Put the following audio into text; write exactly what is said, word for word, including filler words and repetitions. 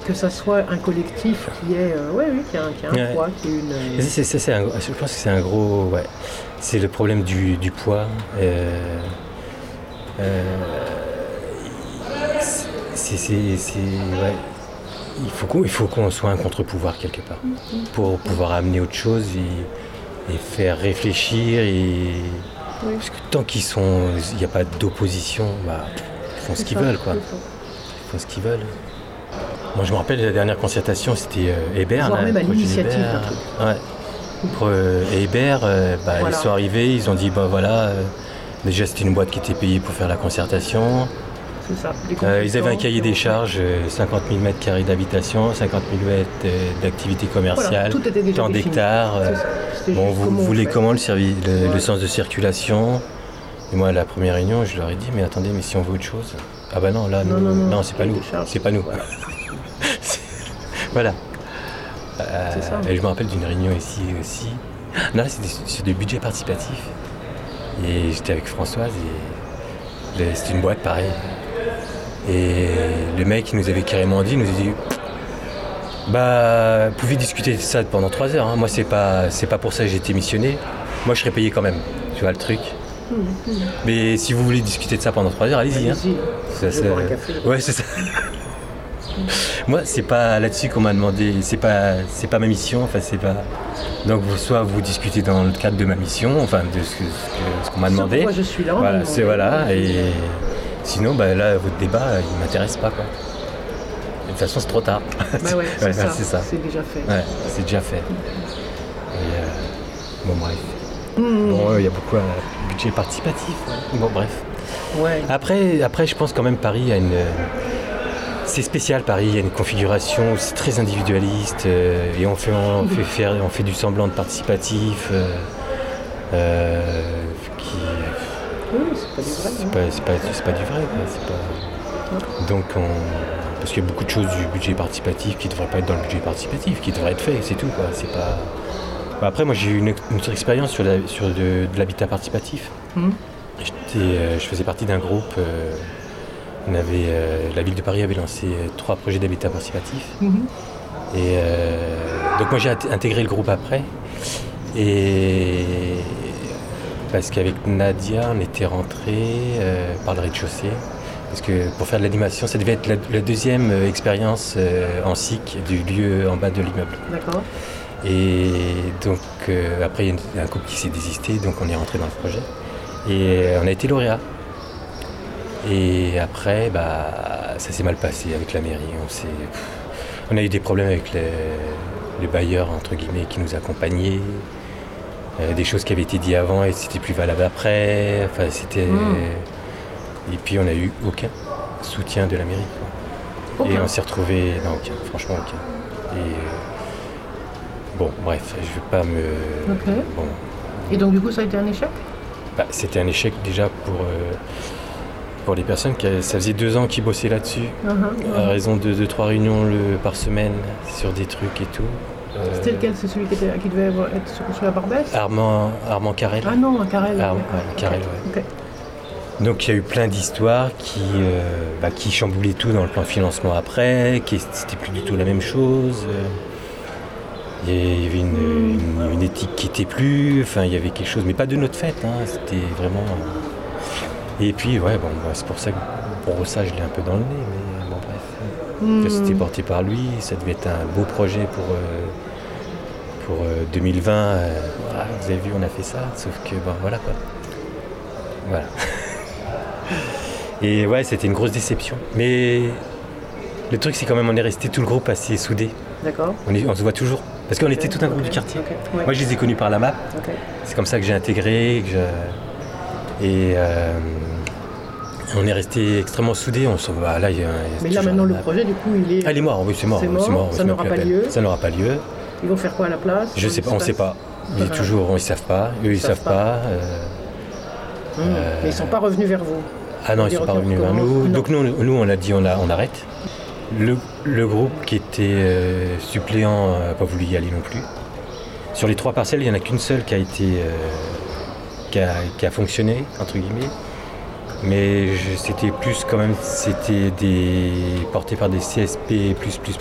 que ça soit un collectif qui est, euh, ouais, oui, qui a un, qui a un Ouais. poids, qui est une. Et c'est, c'est, c'est un, je pense que c'est un gros. Ouais. C'est le problème du, du poids. Euh, euh, c'est, c'est, c'est, ouais. Il faut qu'on, il faut qu'on soit un contre-pouvoir quelque part pour pouvoir amener autre chose et, et faire réfléchir. Et... Oui. Parce que tant qu'ils sont, il n'y a pas d'opposition, bah, ils font ce C'est qu'ils ça, veulent, quoi. c'est ça. Ils font ce qu'ils veulent. Moi, je me rappelle de la dernière concertation, c'était euh, Hébert. Voire là, même à le projet l'initiative d'Hébert. d'un truc. Ouais. Pour euh, Hébert, euh, bah, Voilà. ils sont arrivés, ils ont dit, bah voilà, euh, déjà c'était une boîte qui était payée pour faire la concertation. C'est ça. Les Euh, ils avaient un cahier des consultants, charges, euh, cinquante mille mètres carrés d'habitation, cinquante mille mètres euh, d'activité Voilà, commerciale, tout était déjà tant défini. d'hectares. euh, C'est ça. C'était Bon, juste vous comment on voulez fait. comment le, servi- le, Voilà. le sens de circulation? Et moi, à la première réunion, je leur ai dit, mais attendez, mais si on veut autre chose? Ah bah non, là, Non, nous, non, non, c'est pas cahier nous, des charges. c'est pas nous. Voilà. C'est- voilà. Euh, C'est ça. Et je me rappelle d'une réunion ici aussi. Non, là, c'était sur du budget participatif. Et j'étais avec Françoise et le- c'était une boîte pareille. Et le mec, il nous avait carrément dit, il nous a dit, bah, vous pouvez discuter de ça pendant trois heures. Hein. Moi, c'est pas, c'est pas pour ça que j'ai été missionné. Moi, je serais payé quand même. Tu vois le truc. Hum, hum. Mais si vous voulez discuter de ça pendant trois heures, allez-y. Hein. Allez-y. Ça, Je ça- vais boire un café. Ouais, c'est ça. Moi, c'est pas là-dessus qu'on m'a demandé. C'est pas, c'est pas ma mission. Enfin, c'est pas. Donc, vous- soit vous discutez dans le cadre de ma mission, enfin, de ce, que- ce que- ce qu'on m'a C'est demandé. pourquoi je suis là. Voilà, mais c'est on- voilà. Et sinon, bah, là, votre débat, il m'intéresse pas, quoi. De toute façon, c'est trop tard. Bah ouais, c'est Ouais, ça. c'est ça. C'est déjà fait. Ouais, c'est déjà fait. Et, euh, bon, bref. Hum, Bon, il y a beaucoup de budget participatif. Ouais. Bon, bref. Ouais. Après, après, je pense quand même Paris a une. C'est spécial Paris, il y a une configuration, c'est très individualiste euh, et on fait, on, fait faire, on fait du semblant de participatif euh, euh, qui. Oui, c'est pas du vrai. C'est hein. pas, c'est pas, c'est pas du vrai. Quoi, c'est pas... Donc on. Parce qu'il y a beaucoup de choses du budget participatif qui ne devraient pas être dans le budget participatif, qui devraient être fait, c'est tout. Quoi. C'est pas... Bon, après, moi j'ai eu une, une autre expérience sur, la, sur de, de l'habitat participatif. Hum. J'étais, euh, je faisais partie d'un groupe. Euh, on avait, euh, la ville de Paris avait lancé euh, trois projets d'habitat participatif. Mhm. Et euh, donc moi j'ai int- intégré le groupe après. Et parce qu'avec Nadia, on était rentrés euh, par le rez-de-chaussée. Parce que pour faire de l'animation, ça devait être la, la deuxième euh, expérience euh, en S I C du lieu en bas de l'immeuble. D'accord. Et donc euh, après, il y a une- un couple qui s'est désisté, donc on est rentré dans le projet. Et euh, on a été lauréat. Et après, bah, ça s'est mal passé avec la mairie. On, s'est, pff, on a eu des problèmes avec les, les bailleurs, entre guillemets, qui nous accompagnaient. Euh, des choses qui avaient été dites avant et c'était plus valable après. Enfin, c'était... Mm. Et puis on n'a eu aucun soutien de la mairie. Quoi. Et Aucun. on s'est retrouvés... Non, aucun, franchement aucun. Et... Bon, bref, je ne vais pas me... Ok. Bon, Et donc, du coup, ça a été un échec? bah, c'était un échec déjà pour, euh, pour les personnes qui ça faisait deux ans qu'ils bossaient là-dessus, Mhm. à raison de deux trois réunions le, par semaine sur des trucs et tout. Euh, C'était lequel? C'est celui qui, était, qui devait avoir- être sur, sur la Barbès? Armand, Armand Carrel. Ah non, un Carrel. Armand- d'accord. ouais, Carrel, ouais. Ok. Donc il y a eu plein d'histoires qui, euh, bah, qui chamboulaient tout dans le plan financement après, qui c'était plus du tout la même chose. euh, Il y avait une, une- une éthique qui était plus, enfin il y avait quelque chose, mais pas de notre fait, hein, c'était vraiment... euh, Et puis ouais, bon, bah, c'est pour ça que pour ça je l'ai un peu dans le nez, mais bon bref. Hmm. Que C'était porté par lui, ça devait être un beau projet pour, euh, pour euh, deux mille vingt. euh, voilà, vous avez vu, on a fait ça, sauf que bon voilà quoi. Voilà. Et ouais, c'était une grosse déception. Mais le truc, c'est quand même, on est resté tout le groupe assez soudés. D'accord. On, est- on se voit toujours. Parce qu'on était Ok, tout un groupe ok, du quartier. ok, ouais. Moi, je les ai connus par la map. Ok. C'est comme ça que j'ai intégré. Que je- Et euh, on est resté extrêmement soudés. On se voit là. Il y a, il y a Mais là, toujours maintenant, la le map. projet, du coup, il est. Ah, il est mort. Oui, c'est mort. C'est oui, mort, c'est mort. ça c'est n'aura plus la pas peine. lieu. Ça n'aura pas lieu. Ils vont faire quoi à la place? Je sais pas. On ne sait pas. Il est Voilà. toujours. Ils ne savent pas. Eux, ils ne savent savent pas. pas. euh, Hum. Mais ils ne sont pas revenus vers vous. Ah non, ils ne Dire, sont pas ok, on revenus vers recommence. nous. Non. Donc nous, nous, on a dit on, a, on arrête. Le, le groupe qui était euh, suppléant n'a pas voulu y aller non plus. Sur les trois parcelles, il n'y en a qu'une seule qui a été euh, qui, a, qui a fonctionné, entre guillemets. Mais je- c'était plus quand même, c'était des porté par des C S P plus plus